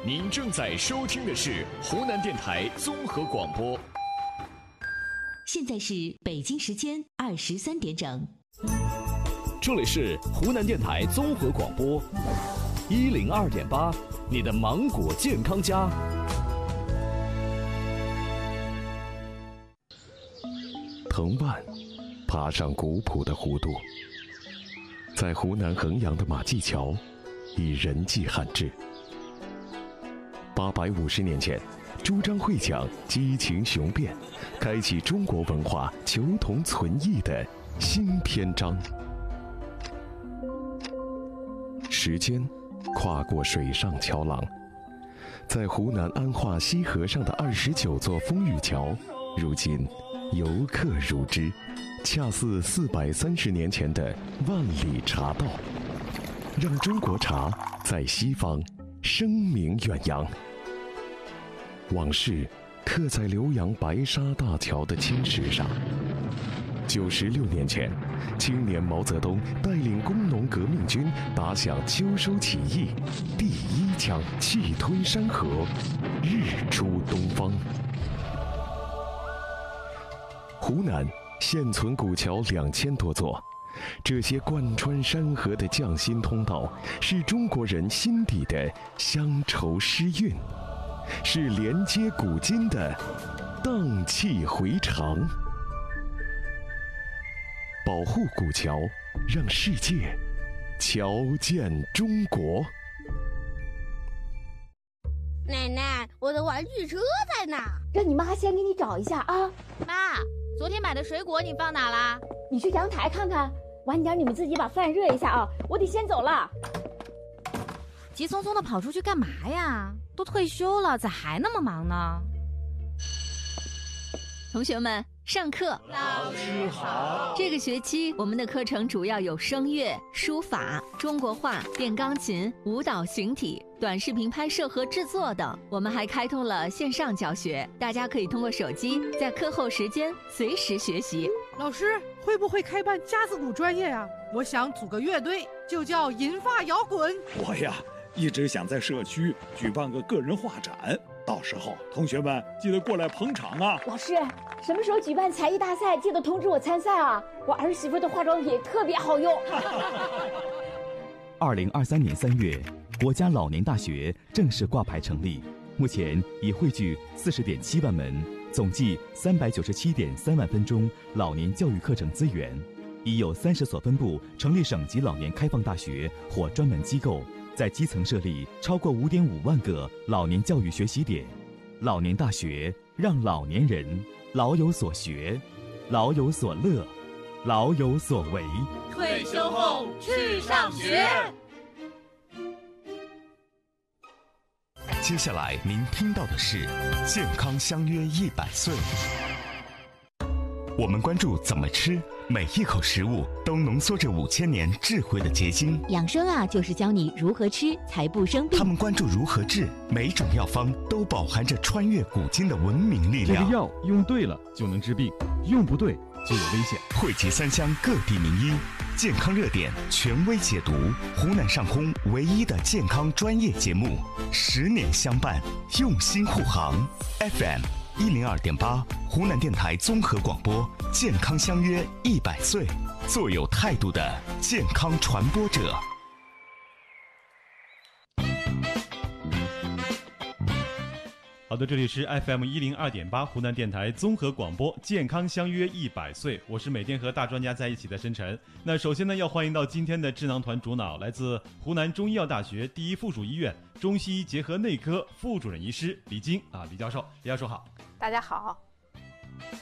您正在收听的是湖南电台综合广播。 现在是北京时间23点整。 这里是湖南电台综合广播102.8，你的芒果健康家。 藤蔓爬上古朴的弧度，在湖南衡阳的马驥桥，以人迹罕至。850年前，朱张会讲激情雄辩，开启中国文化求同存异的新篇章。时间跨过水上桥廊，在湖南安化西河上的29座风雨桥，如今游客如织，恰似430年前的万里茶道，让中国茶在西方声名远扬。往事刻在浏阳白沙大桥的青石上。96年前，青年毛泽东带领工农革命军打响秋收起义，第一枪气吞山河，日出东方。湖南现存古桥2000多座，这些贯穿山河的匠心通道，是中国人心底的乡愁诗韵，是连接古今的荡气回肠。保护古桥，让世界瞧见中国。 奶奶，我的玩具车在哪？ 让你妈先给你找一下啊。 妈，昨天买的水果你放哪啦？ 你去阳台看看。晚点你们自己把饭热一下啊，我得先走了。 急匆匆的跑出去干嘛呀？都退休了，咋还那么忙呢？ 同学们，上课。 老师好。 这个学期我们的课程主要有声乐、书法、中国画、电钢琴、舞蹈形体、短视频拍摄和制作等。我们还开通了线上教学，大家可以通过手机在课后时间随时学习。 老师，会不会开办架子鼓专业啊？我想组个乐队，就叫银发摇滚。 我呀，一直想在社区举办个个人画展，到时候同学们记得过来捧场啊。 老师，什么时候举办才艺大赛，记得通知我参赛啊。我儿媳妇的化妆品特别好用。 2023年3月，国家老年大学正式挂牌成立，目前已汇聚40.7万门，总计397.3万分钟老年教育课程资源，已有30所分部成立省级老年开放大学或专门机构，在基层设立超过5.5万个老年教育学习点。老年大学让老年人老有所学，老有所乐，老有所为。 退休后去上学。 接下来您听到的是健康相约100岁。我们关注怎么吃，每一口食物都浓缩着5000年智慧的结晶。 养生啊，就是教你如何吃才不生病。 他们关注如何治，每种药方都饱含着穿越古今的文明力量。 这个药用对了就能治病，用不对就有危险。 汇集3湘各地名医，健康热点权威解读，湖南上空唯一的健康专业节目，10年相伴，用心护航。FM102.8，湖南电台综合广播，健康相约100岁，做有态度的健康传播者。 好的，这里是 FM102.8 湖南电台综合广播，健康相约100岁，我是每天和大专家在一起的申晨。那首先呢，要欢迎到今天的智囊团主脑，来自湖南中医药大学第一附属医院中西医结合内科副主任医师李晶李教授。李教授好。 大家好。